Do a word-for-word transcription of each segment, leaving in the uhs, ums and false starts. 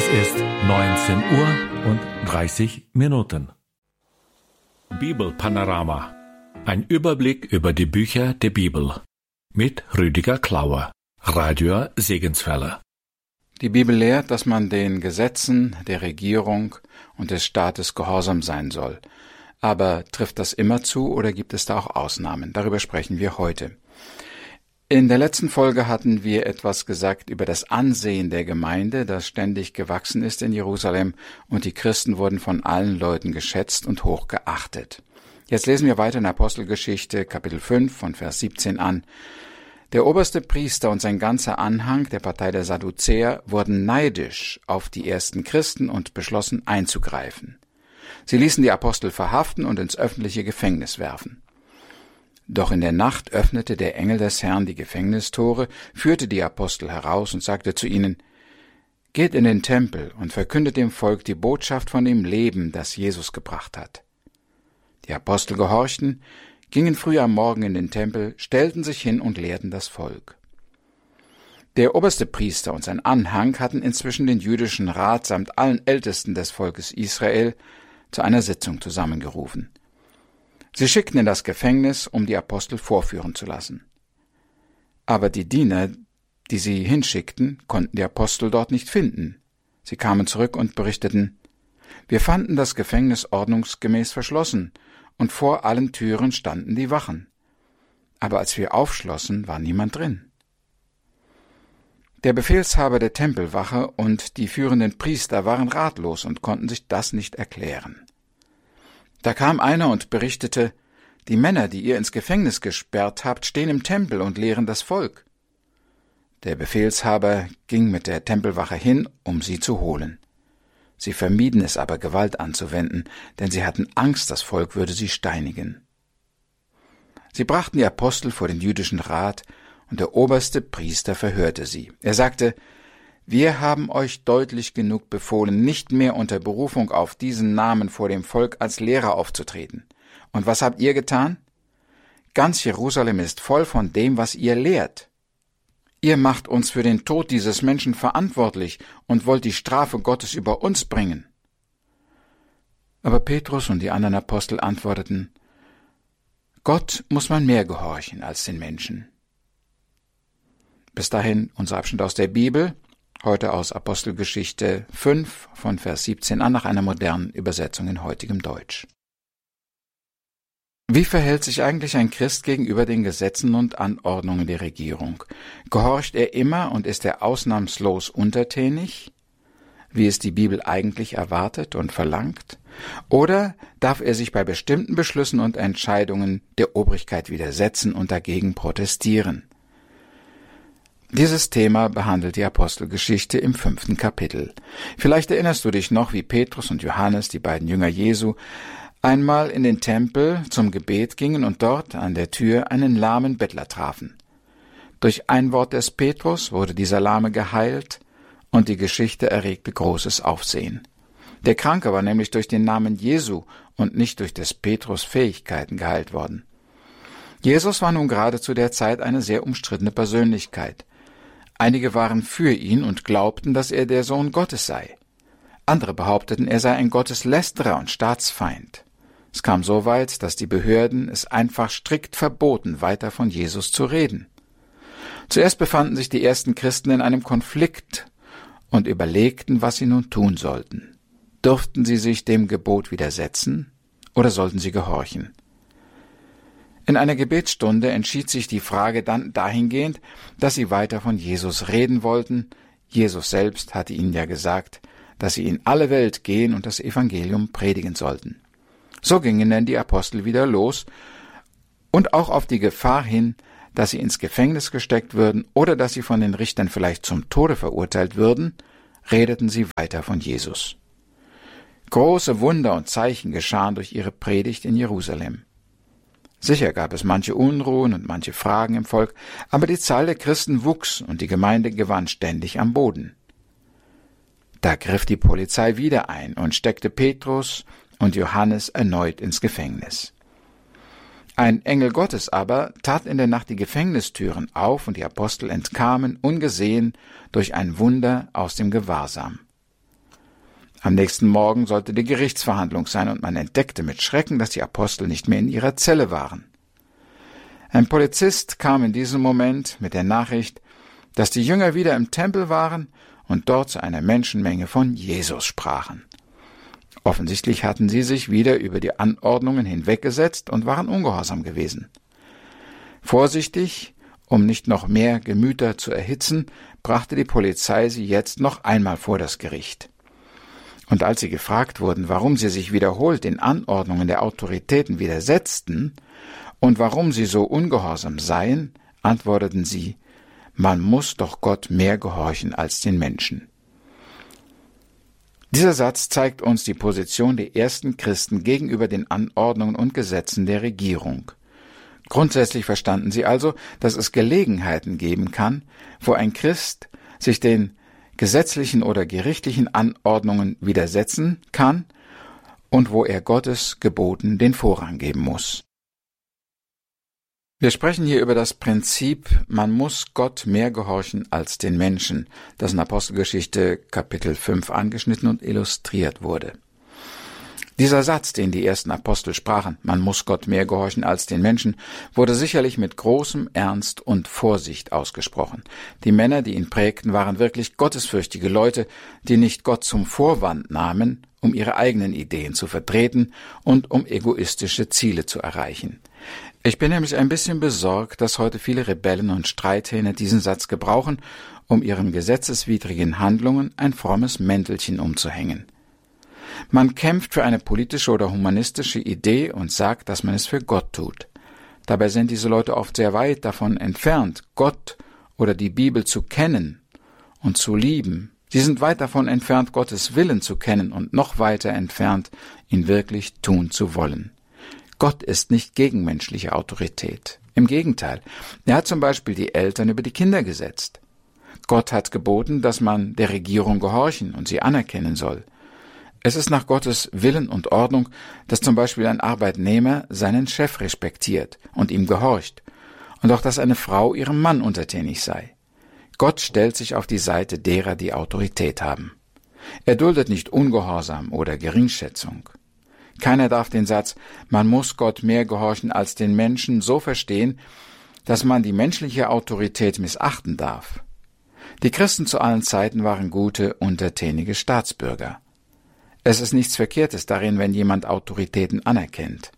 ist neunzehn Uhr und dreißig Minuten. Bibelpanorama. Ein Überblick über die Bücher der Bibel. Mit Rüdiger Klauer, Radio Segenswelle. Die Bibel lehrt, dass man den Gesetzen der Regierung und des Staates gehorsam sein soll. Aber trifft das immer zu oder gibt es da auch Ausnahmen? Darüber sprechen wir heute. In der letzten Folge hatten wir etwas gesagt über das Ansehen der Gemeinde, das ständig gewachsen ist in Jerusalem, und die Christen wurden von allen Leuten geschätzt und hoch geachtet. Jetzt lesen wir weiter in Apostelgeschichte, Kapitel fünf, von Vers siebzehn an. Der oberste Priester und sein ganzer Anhang der Partei der Sadduzäer wurden neidisch auf die ersten Christen und beschlossen einzugreifen. Sie ließen die Apostel verhaften und ins öffentliche Gefängnis werfen. Doch in der Nacht öffnete der Engel des Herrn die Gefängnistore, führte die Apostel heraus und sagte zu ihnen: Geht in den Tempel und verkündet dem Volk die Botschaft von dem Leben, das Jesus gebracht hat. Die Apostel gehorchten, gingen früh am Morgen in den Tempel, stellten sich hin und lehrten das Volk. Der oberste Priester und sein Anhang hatten inzwischen den jüdischen Rat samt allen Ältesten des Volkes Israel zu einer Sitzung zusammengerufen. Sie schickten in das Gefängnis, um die Apostel vorführen zu lassen. Aber die Diener, die sie hinschickten, konnten die Apostel dort nicht finden. Sie kamen zurück und berichteten: Wir fanden das Gefängnis ordnungsgemäß verschlossen, und vor allen Türen standen die Wachen. Aber als wir aufschlossen, war niemand drin. Der Befehlshaber der Tempelwache und die führenden Priester waren ratlos und konnten sich das nicht erklären. Da kam einer und berichtete: Die Männer, die ihr ins Gefängnis gesperrt habt, stehen im Tempel und lehren das Volk. Der Befehlshaber ging mit der Tempelwache hin, um sie zu holen. Sie vermieden es aber, Gewalt anzuwenden, denn sie hatten Angst, das Volk würde sie steinigen. Sie brachten die Apostel vor den jüdischen Rat, und der oberste Priester verhörte sie. Er sagte: Wir haben euch deutlich genug befohlen, nicht mehr unter Berufung auf diesen Namen vor dem Volk als Lehrer aufzutreten. Und was habt ihr getan? Ganz Jerusalem ist voll von dem, was ihr lehrt. Ihr macht uns für den Tod dieses Menschen verantwortlich und wollt die Strafe Gottes über uns bringen. Aber Petrus und die anderen Apostel antworteten: Gott muss man mehr gehorchen als den Menschen. Bis dahin unser Abschnitt aus der Bibel. Heute aus Apostelgeschichte fünf, von Vers siebzehn an, nach einer modernen Übersetzung in heutigem Deutsch. Wie verhält sich eigentlich ein Christ gegenüber den Gesetzen und Anordnungen der Regierung? Gehorcht er immer und ist er ausnahmslos untertänig, wie es die Bibel eigentlich erwartet und verlangt? Oder darf er sich bei bestimmten Beschlüssen und Entscheidungen der Obrigkeit widersetzen und dagegen protestieren? Dieses Thema behandelt die Apostelgeschichte im fünften Kapitel. Vielleicht erinnerst du dich noch, wie Petrus und Johannes, die beiden Jünger Jesu, einmal in den Tempel zum Gebet gingen und dort an der Tür einen lahmen Bettler trafen. Durch ein Wort des Petrus wurde dieser Lahme geheilt, und die Geschichte erregte großes Aufsehen. Der Kranke war nämlich durch den Namen Jesu und nicht durch des Petrus Fähigkeiten geheilt worden. Jesus war nun gerade zu der Zeit eine sehr umstrittene Persönlichkeit. Einige waren für ihn und glaubten, dass er der Sohn Gottes sei. Andere behaupteten, er sei ein Gotteslästerer und Staatsfeind. Es kam so weit, dass die Behörden es einfach strikt verboten, weiter von Jesus zu reden. Zuerst befanden sich die ersten Christen in einem Konflikt und überlegten, was sie nun tun sollten. Durften sie sich dem Gebot widersetzen oder sollten sie gehorchen? In einer Gebetsstunde entschied sich die Frage dann dahingehend, dass sie weiter von Jesus reden wollten. Jesus selbst hatte ihnen ja gesagt, dass sie in alle Welt gehen und das Evangelium predigen sollten. So gingen denn die Apostel wieder los und auch auf die Gefahr hin, dass sie ins Gefängnis gesteckt würden oder dass sie von den Richtern vielleicht zum Tode verurteilt würden, redeten sie weiter von Jesus. Große Wunder und Zeichen geschahen durch ihre Predigt in Jerusalem. Sicher gab es manche Unruhen und manche Fragen im Volk, aber die Zahl der Christen wuchs und die Gemeinde gewann ständig am Boden. Da griff die Polizei wieder ein und steckte Petrus und Johannes erneut ins Gefängnis. Ein Engel Gottes aber tat in der Nacht die Gefängnistüren auf und die Apostel entkamen ungesehen durch ein Wunder aus dem Gewahrsam. Am nächsten Morgen sollte die Gerichtsverhandlung sein und man entdeckte mit Schrecken, dass die Apostel nicht mehr in ihrer Zelle waren. Ein Polizist kam in diesem Moment mit der Nachricht, dass die Jünger wieder im Tempel waren und dort zu einer Menschenmenge von Jesus sprachen. Offensichtlich hatten sie sich wieder über die Anordnungen hinweggesetzt und waren ungehorsam gewesen. Vorsichtig, um nicht noch mehr Gemüter zu erhitzen, brachte die Polizei sie jetzt noch einmal vor das Gericht. Und als sie gefragt wurden, warum sie sich wiederholt den Anordnungen der Autoritäten widersetzten und warum sie so ungehorsam seien, antworteten sie, man muss doch Gott mehr gehorchen als den Menschen. Dieser Satz zeigt uns die Position der ersten Christen gegenüber den Anordnungen und Gesetzen der Regierung. Grundsätzlich verstanden sie also, dass es Gelegenheiten geben kann, wo ein Christ sich den gesetzlichen oder gerichtlichen Anordnungen widersetzen kann und wo er Gottes Geboten den Vorrang geben muss. Wir sprechen hier über das Prinzip, man muss Gott mehr gehorchen als den Menschen, das in Apostelgeschichte Kapitel fünf angeschnitten und illustriert wurde. Dieser Satz, den die ersten Apostel sprachen, man muss Gott mehr gehorchen als den Menschen, wurde sicherlich mit großem Ernst und Vorsicht ausgesprochen. Die Männer, die ihn prägten, waren wirklich gottesfürchtige Leute, die nicht Gott zum Vorwand nahmen, um ihre eigenen Ideen zu vertreten und um egoistische Ziele zu erreichen. Ich bin nämlich ein bisschen besorgt, dass heute viele Rebellen und Streithähne diesen Satz gebrauchen, um ihren gesetzeswidrigen Handlungen ein frommes Mäntelchen umzuhängen. Man kämpft für eine politische oder humanistische Idee und sagt, dass man es für Gott tut. Dabei sind diese Leute oft sehr weit davon entfernt, Gott oder die Bibel zu kennen und zu lieben. Sie sind weit davon entfernt, Gottes Willen zu kennen und noch weiter entfernt, ihn wirklich tun zu wollen. Gott ist nicht gegen menschliche Autorität. Im Gegenteil, er hat zum Beispiel die Eltern über die Kinder gesetzt. Gott hat geboten, dass man der Regierung gehorchen und sie anerkennen soll. Es ist nach Gottes Willen und Ordnung, dass zum Beispiel ein Arbeitnehmer seinen Chef respektiert und ihm gehorcht und auch, dass eine Frau ihrem Mann untertänig sei. Gott stellt sich auf die Seite derer, die Autorität haben. Er duldet nicht Ungehorsam oder Geringschätzung. Keiner darf den Satz, man muss Gott mehr gehorchen als den Menschen, so verstehen, dass man die menschliche Autorität missachten darf. Die Christen zu allen Zeiten waren gute, untertänige Staatsbürger. Es ist nichts Verkehrtes darin, wenn jemand Autoritäten anerkennt.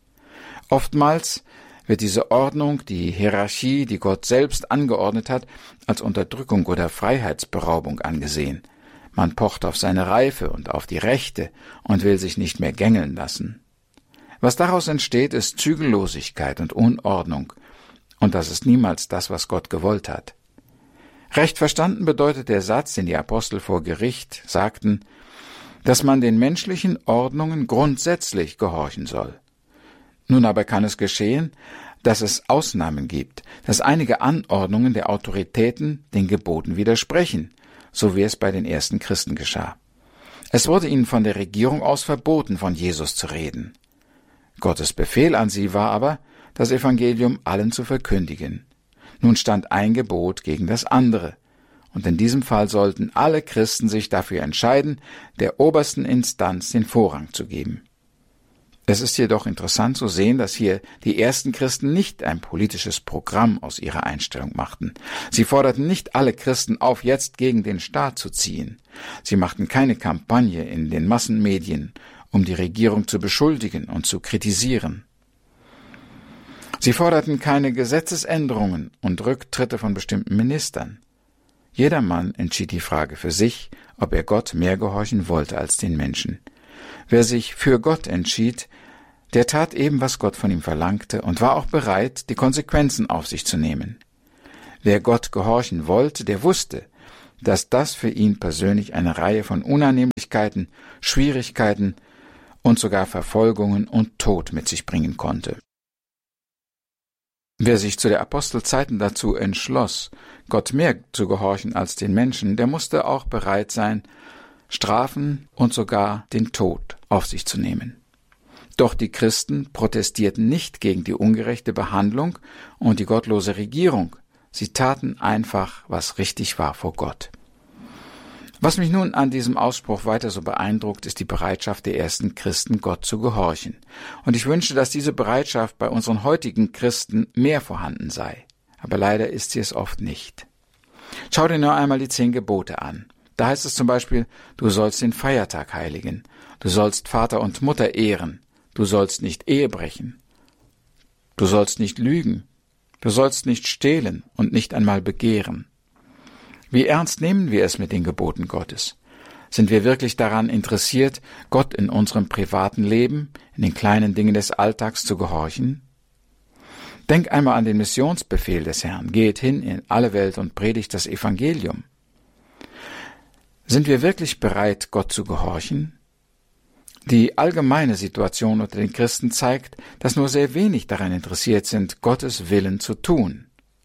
Oftmals wird diese Ordnung, die Hierarchie, die Gott selbst angeordnet hat, als Unterdrückung oder Freiheitsberaubung angesehen. Man pocht auf seine Reife und auf die Rechte und will sich nicht mehr gängeln lassen. Was daraus entsteht, ist Zügellosigkeit und Unordnung, und das ist niemals das, was Gott gewollt hat. Recht verstanden bedeutet der Satz, den die Apostel vor Gericht sagten, dass man den menschlichen Ordnungen grundsätzlich gehorchen soll. Nun aber kann es geschehen, dass es Ausnahmen gibt, dass einige Anordnungen der Autoritäten den Geboten widersprechen, so wie es bei den ersten Christen geschah. Es wurde ihnen von der Regierung aus verboten, von Jesus zu reden. Gottes Befehl an sie war aber, das Evangelium allen zu verkündigen. Nun stand ein Gebot gegen das andere, und in diesem Fall sollten alle Christen sich dafür entscheiden, der obersten Instanz den Vorrang zu geben. Es ist jedoch interessant zu sehen, dass hier die ersten Christen nicht ein politisches Programm aus ihrer Einstellung machten. Sie forderten nicht alle Christen auf, jetzt gegen den Staat zu ziehen. Sie machten keine Kampagne in den Massenmedien, um die Regierung zu beschuldigen und zu kritisieren. Sie forderten keine Gesetzesänderungen und Rücktritte von bestimmten Ministern. Jeder Mann entschied die Frage für sich, ob er Gott mehr gehorchen wollte als den Menschen. Wer sich für Gott entschied, der tat eben, was Gott von ihm verlangte und war auch bereit, die Konsequenzen auf sich zu nehmen. Wer Gott gehorchen wollte, der wusste, dass das für ihn persönlich eine Reihe von Unannehmlichkeiten, Schwierigkeiten und sogar Verfolgungen und Tod mit sich bringen konnte. Wer sich zu der Apostelzeiten dazu entschloss, Gott mehr zu gehorchen als den Menschen, der musste auch bereit sein, Strafen und sogar den Tod auf sich zu nehmen. Doch die Christen protestierten nicht gegen die ungerechte Behandlung und die gottlose Regierung. Sie taten einfach, was richtig war vor Gott. Was mich nun an diesem Ausspruch weiter so beeindruckt, ist die Bereitschaft der ersten Christen, Gott zu gehorchen. Und ich wünsche, dass diese Bereitschaft bei unseren heutigen Christen mehr vorhanden sei. Aber leider ist sie es oft nicht. Schau dir nur einmal die zehn Gebote an. Da heißt es zum Beispiel, du sollst den Feiertag heiligen, du sollst Vater und Mutter ehren, du sollst nicht Ehe brechen, du sollst nicht lügen, du sollst nicht stehlen und nicht einmal begehren. Wie ernst nehmen wir es mit den Geboten Gottes? Sind wir wirklich daran interessiert, Gott in unserem privaten Leben, in den kleinen Dingen des Alltags zu gehorchen? Denk einmal an den Missionsbefehl des Herrn. Geht hin in alle Welt und predigt das Evangelium. Sind wir wirklich bereit, Gott zu gehorchen? Die allgemeine Situation unter den Christen zeigt, dass nur sehr wenig daran interessiert sind, Gottes Willen zu tun.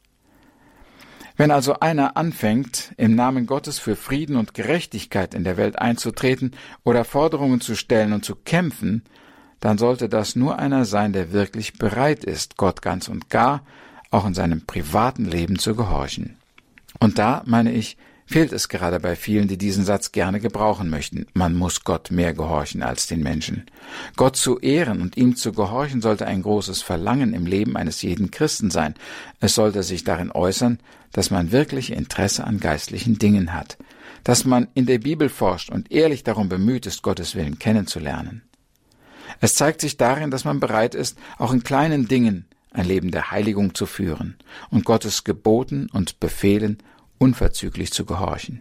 Wenn also einer anfängt, im Namen Gottes für Frieden und Gerechtigkeit in der Welt einzutreten oder Forderungen zu stellen und zu kämpfen, dann sollte das nur einer sein, der wirklich bereit ist, Gott ganz und gar, auch in seinem privaten Leben zu gehorchen. Und da, meine ich, fehlt es gerade bei vielen, die diesen Satz gerne gebrauchen möchten. Man muss Gott mehr gehorchen als den Menschen. Gott zu ehren und ihm zu gehorchen sollte ein großes Verlangen im Leben eines jeden Christen sein. Es sollte sich darin äußern, dass man wirklich Interesse an geistlichen Dingen hat, dass man in der Bibel forscht und ehrlich darum bemüht ist, Gottes Willen kennenzulernen. Es zeigt sich darin, dass man bereit ist, auch in kleinen Dingen ein Leben der Heiligung zu führen und Gottes Geboten und Befehlen unverzüglich zu gehorchen.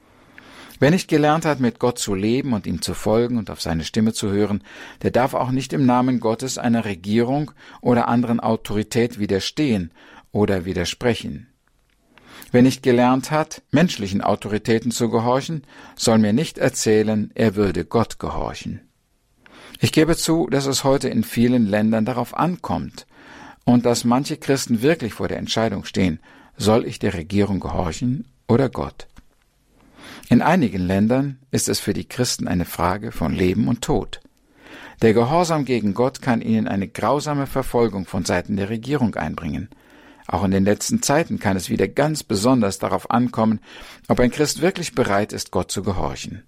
Wer nicht gelernt hat, mit Gott zu leben und ihm zu folgen und auf seine Stimme zu hören, der darf auch nicht im Namen Gottes einer Regierung oder anderen Autorität widerstehen oder widersprechen. Wer nicht gelernt hat, menschlichen Autoritäten zu gehorchen, soll mir nicht erzählen, er würde Gott gehorchen. Ich gebe zu, dass es heute in vielen Ländern darauf ankommt und dass manche Christen wirklich vor der Entscheidung stehen, soll ich der Regierung gehorchen oder Gott? In einigen Ländern ist es für die Christen eine Frage von Leben und Tod. Der Gehorsam gegen Gott kann ihnen eine grausame Verfolgung von Seiten der Regierung einbringen. Auch in den letzten Zeiten kann es wieder ganz besonders darauf ankommen, ob ein Christ wirklich bereit ist, Gott zu gehorchen.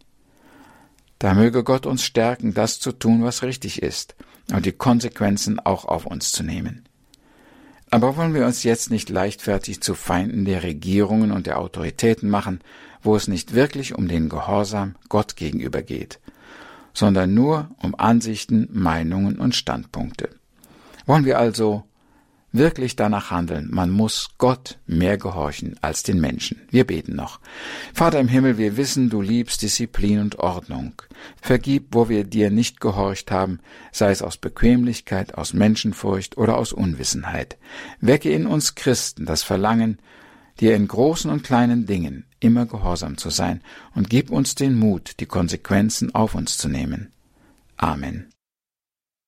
Da möge Gott uns stärken, das zu tun, was richtig ist, und die Konsequenzen auch auf uns zu nehmen. Aber wollen wir uns jetzt nicht leichtfertig zu Feinden der Regierungen und der Autoritäten machen, wo es nicht wirklich um den Gehorsam Gott gegenüber geht, sondern nur um Ansichten, Meinungen und Standpunkte. Wollen wir also wirklich danach handeln, man muss Gott mehr gehorchen als den Menschen. Wir beten noch. Vater im Himmel, wir wissen, du liebst Disziplin und Ordnung. Vergib, wo wir dir nicht gehorcht haben, sei es aus Bequemlichkeit, aus Menschenfurcht oder aus Unwissenheit. Wecke in uns Christen das Verlangen, dir in großen und kleinen Dingen immer gehorsam zu sein, und gib uns den Mut, die Konsequenzen auf uns zu nehmen. Amen.